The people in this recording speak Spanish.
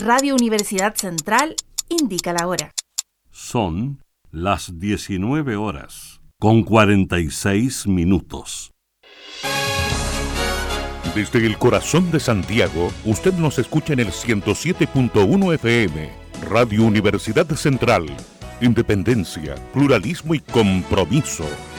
Radio Universidad Central indica la hora. Son las 19 horas, con 46 minutos. Desde el corazón de Santiago, usted nos escucha en el 107.1 FM, Radio Universidad Central. Independencia, pluralismo y compromiso.